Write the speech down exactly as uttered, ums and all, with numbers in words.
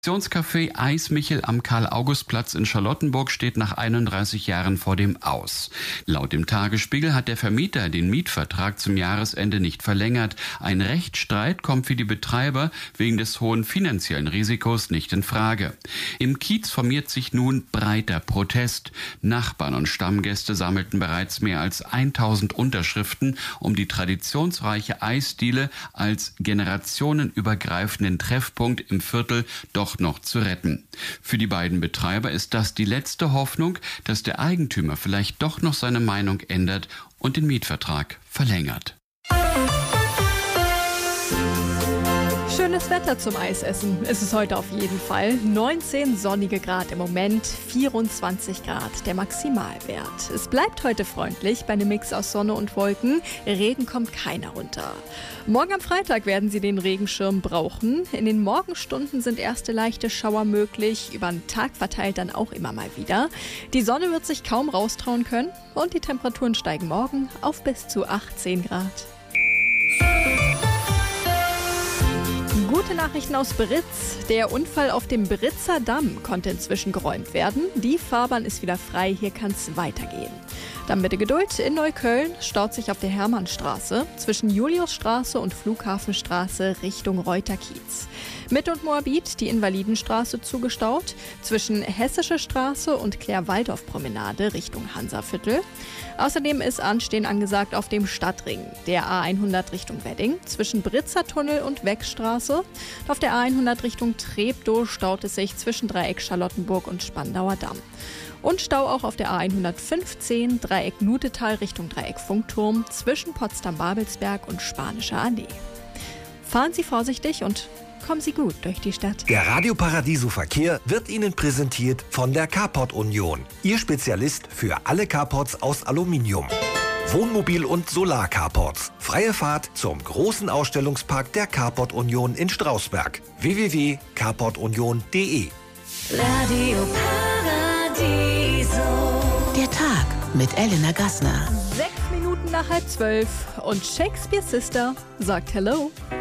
Café Eismichel am Karl-August-Platz in Charlottenburg steht nach einunddreißig Jahren vor dem Aus. Laut dem Tagesspiegel hat der Vermieter den Mietvertrag zum Jahresende nicht verlängert. Ein Rechtsstreit kommt für die Betreiber wegen des hohen finanziellen Risikos nicht in Frage. Im Kiez formiert sich nun breiter Protest. Nachbarn und Stammgäste sammelten bereits mehr als tausend Unterschriften, um die traditionsreiche Eisdiele als generationenübergreifenden Treffpunkt im Viertel doch noch zu retten. Für die beiden Betreiber ist das die letzte Hoffnung, dass der Eigentümer vielleicht doch noch seine Meinung ändert und den Mietvertrag verlängert. Schönes Wetter zum Eisessen ist es heute auf jeden Fall. neunzehn sonnige Grad im Moment, vierundzwanzig Grad der Maximalwert. Es bleibt heute freundlich bei einem Mix aus Sonne und Wolken. Regen kommt keiner runter. Morgen am Freitag werden Sie den Regenschirm brauchen. In den Morgenstunden sind erste leichte Schauer möglich, über den Tag verteilt dann auch immer mal wieder. Die Sonne wird sich kaum raustrauen können und die Temperaturen steigen morgen auf bis zu achtzehn Grad. Gute Nachrichten aus Britz. Der Unfall auf dem Britzer Damm konnte inzwischen geräumt werden. Die Fahrbahn ist wieder frei, hier kann es weitergehen. Dann bitte Geduld. In Neukölln staut sich auf der Hermannstraße zwischen Juliusstraße und Flughafenstraße Richtung Reuterkiez. Mitt- und Moabit die Invalidenstraße zugestaut, zwischen Hessische Straße und Klär-Waldorf-Promenade Richtung Hansaviertel. Außerdem ist Anstehen angesagt auf dem Stadtring, der A hundert Richtung Wedding, zwischen Britzer Tunnel und Weckstraße. Auf der A hundert Richtung Treptow staut es sich zwischen Dreieck Charlottenburg und Spandauer Damm. Und Stau auch auf der A hundertfünfzehn, Dreieck Nutetal Richtung Dreieck Funkturm, zwischen Potsdam-Babelsberg und Spanische Allee. Fahren Sie vorsichtig und kommen Sie gut durch die Stadt. Der Radio Paradiso Verkehr wird Ihnen präsentiert von der Carport Union. Ihr Spezialist für alle Carports aus Aluminium. Wohnmobil- und Solar-Carports. Freie Fahrt zum großen Ausstellungspark der Carport Union in Strausberg. w w w punkt carport union punkt d e Radio Paradiso. Der Tag mit Elena Gassner. Sechs Minuten nach halb zwölf und Shakespeare Sister sagt Hello.